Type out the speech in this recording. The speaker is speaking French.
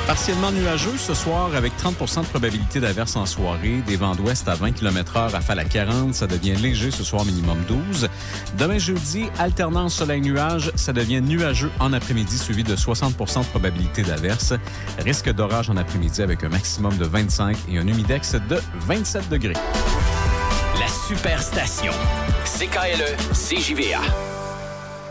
Partiellement nuageux ce soir avec 30 % de probabilité d'averse en soirée. Des vents d'ouest à 20 km/h, rafale à 40. Ça devient léger ce soir, minimum 12. Demain jeudi, alternance soleil-nuage. Ça devient nuageux en après-midi, suivi de 60 % de probabilité d'averse. Risque d'orage en après-midi avec un maximum de 25 et un humidex de 27 degrés. La Superstation. CKLE, CJVA.